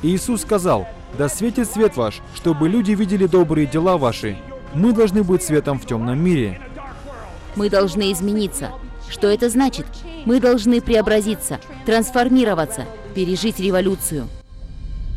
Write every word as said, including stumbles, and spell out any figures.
Иисус сказал: «Да светит свет ваш, чтобы люди видели добрые дела ваши». Мы должны быть светом в темном мире. Мы должны измениться. Что это значит? Мы должны преобразиться, трансформироваться, пережить революцию.